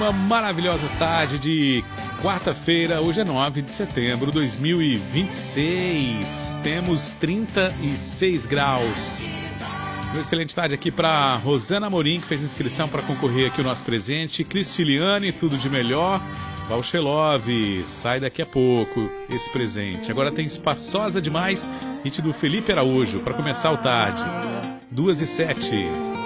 Uma maravilhosa tarde de quarta-feira, hoje é 9 de setembro de 2026. Temos 36 graus. Uma excelente tarde aqui para Rosana Amorim, que fez inscrição para concorrer aqui o nosso presente. Cristiliane, tudo de melhor. Valchelov, sai daqui a pouco esse presente. Agora tem Espaçosa Demais, hit do Felipe Araújo, para começar o tarde. 2h07.